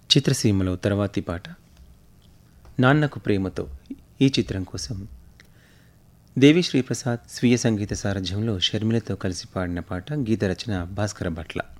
చిత్రసీమలో తర్వాతి పాట నాన్నకు ప్రేమతో. ఈ చిత్రం కోసం దేవిశ్రీ ప్రసాద్ స్వీయ సంగీత సారథ్యంలో షర్మిలతో కలిసి పాడిన పాట. గీత రచన భాస్కర భట్ల.